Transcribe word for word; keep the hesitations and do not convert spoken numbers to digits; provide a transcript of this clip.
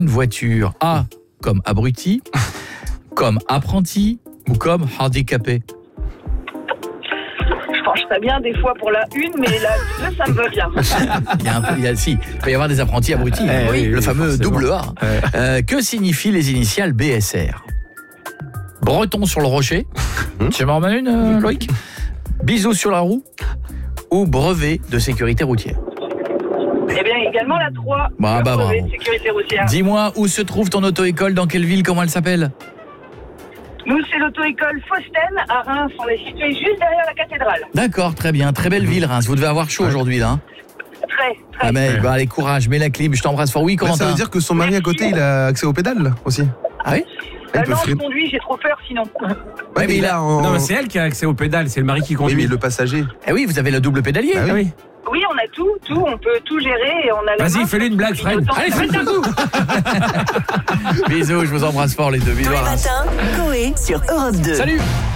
une voiture A comme abruti, comme apprenti ou comme handicapé? Je pencherais bien des fois pour la une, mais la deux, ça me va bien. il, y a un peu, il, y a, si, il peut y avoir des apprentis abrutis, Eh, oui, oui, le oui, fameux forcément. double A. Ouais. Euh, que signifient les initiales B S R? Breton sur le rocher. Tu m'en remets une, euh, Loïc? Bisous sur la roue ou brevet de sécurité routière? Eh bien, également la trois. Bah, le bah, brevet bravo. de sécurité routière. Dis-moi, où se trouve ton auto-école? Dans quelle ville? Comment elle s'appelle? Nous, c'est l'auto-école Fausten à Reims. On est situé juste derrière la cathédrale. D'accord, très bien. Très belle ville, Reims. Vous devez avoir chaud aujourd'hui, là. Hein. Très, très. Ah, mais bah, allez, courage, mets la clim. Je t'embrasse fort. Oui, Bah, comment ça veut dire que son mari à côté, il a accès au pédale là, aussi. Ah oui? Euh, Il peut non, je freiner. conduis, j'ai trop peur sinon. Ouais, mais mais il a en... Non, mais c'est elle qui a accès au pédale, c'est le mari qui Oui, conduit. mais le passager. Eh oui, vous avez le double pédalier. Bah Ah oui. Oui, on a tout, tout, on peut tout gérer et on a la Vas-y, main fais-lui sur une tout blague, le Fred. pilotant. Allez, Fred, d'un coup. Bisous, je vous embrasse fort les deux. Tous Bisous. les à Reims. matins, Coé sur Europe deux. Salut.